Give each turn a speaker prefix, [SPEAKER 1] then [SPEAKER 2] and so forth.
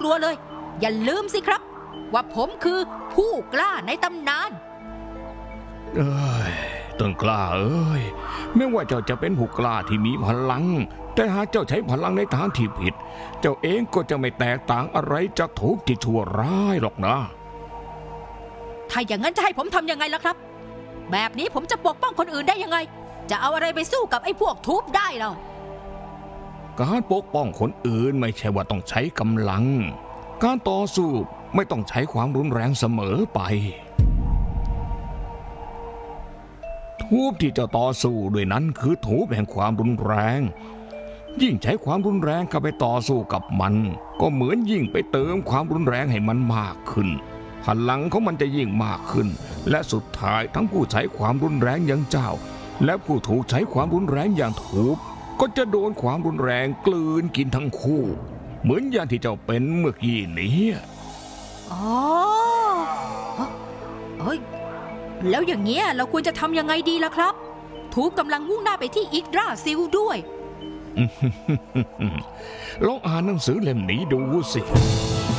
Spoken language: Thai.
[SPEAKER 1] ลัวเลยอย่าลืมสิครับว่าผมคือผู้กล้าในตำนาน
[SPEAKER 2] ต้นกล้าไม่ว่าเจ้าจะเป็นผู้กล้าที่มีพลังแต่หากเจ้าใช้พลังในทางที่ผิดเจ้าเองก็จะไม่แตกต่างอะไรจากทูปที่ชั่วร้ายหรอกนะ
[SPEAKER 1] ถ้าอย่างนั้นจะให้ผมทำยังไงล่ะครับแบบนี้ผมจะปกป้องคนอื่นได้ยังไงจะเอาอะไรไปสู้กับไอ้พวกทูปได้เล่า
[SPEAKER 2] การปกป้องคนอื่นไม่ใช่ว่าต้องใช้กำลังการต่อสู้ไม่ต้องใช้ความรุนแรงเสมอไปทูปที่เจ้าต่อสู้ด้วยนั้นคือทูปแห่งความรุนแรงยิ่งใช้ความรุนแรงเข้าไปต่อสู้กับมันก็เหมือนยิ่งไปเติมความรุนแรงให้มันมากขึ้นพลังของมันจะยิ่งมากขึ้นและสุดท้ายทั้งผู้ใช้ความรุนแรงอย่างเจ้าและผู้ถูกใช้ความรุนแรงอย่างทูปก็จะโดนความรุนแรงกลืนกินทั้งคู่เหมือนอย่างที่เจ้าเป็นเมื่อกี้นี้
[SPEAKER 1] แล้วอย่างเงี้ยเราควรจะทำยังไงดีล่ะครับทูปกำลังมุ่งหน้าไปที่อิกราซิลด้วย
[SPEAKER 2] ลองอ่านหนังสือเล่มนี้ดูสิ